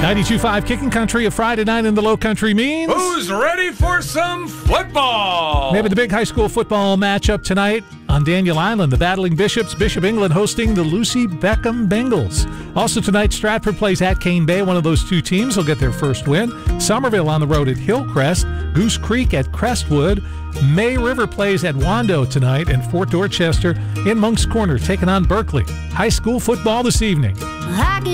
92.5 Kicking Country, a Friday night in the Low Country means... Who's ready for some football? Maybe the big high school football matchup tonight on Daniel Island. The Battling Bishops, Bishop England hosting the Lucy Beckham Bengals. Also tonight, Stratford plays at Cane Bay. One of those two teams will get their first win. Somerville on the road at Hillcrest. Goose Creek at Crestwood. May River plays at Wando tonight. And Fort Dorchester in Moncks Corner taking on Berkeley. High school football this evening.